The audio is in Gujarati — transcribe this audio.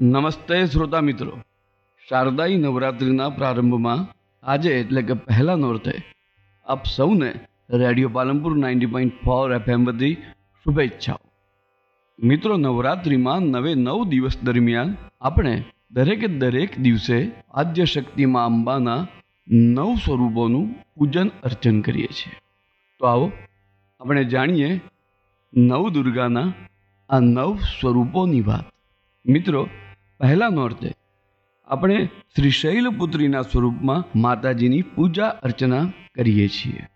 નમસ્તે શ્રોતા મિત્રો, શારદાઈ નવરાત્રિના પ્રારંભમાં આજે એટલે કે પહેલા નોરતે આપ સૌને રેડિયો પાલનપુર 90.4 FM વતી શુભેચ્છાઓ. મિત્રો, નવરાત્રિમાં 9 દિવસ દરમિયાન આપણે દરેક દિવસે આદ્ય શક્તિમાં અંબાના 9 સ્વરૂપોનું પૂજન અર્ચન કરીએ છીએ. તો આવો આપણે જાણીએ નવદુર્ગાના આ 9 સ્વરૂપોની વાત. મિત્રો, પહેલા નોરતે આપણે શ્રી શૈલપુત્રીના સ્વરૂપમાં માતાજીની પૂજા અર્ચના કરીએ છીએ.